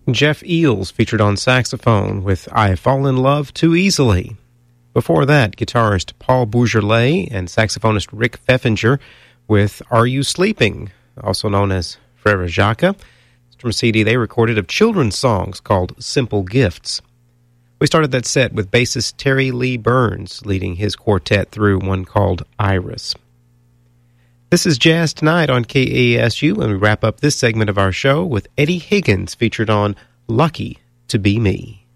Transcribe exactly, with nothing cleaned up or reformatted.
Jeff Eels featured on saxophone with I Fall in Love Too Easily. Before that, guitarist Paul Bourgeois and saxophonist Rick Pfeffinger with Are You Sleeping, also known as Frère Jacques. It's from a C D they recorded of children's songs called Simple Gifts. We started that set with bassist Terry Lee Burns leading his quartet through one called Iris. This is Jazz Tonight on K A S U, and we wrap up this segment of our show with Eddie Higgins featured on Lucky to Be Me.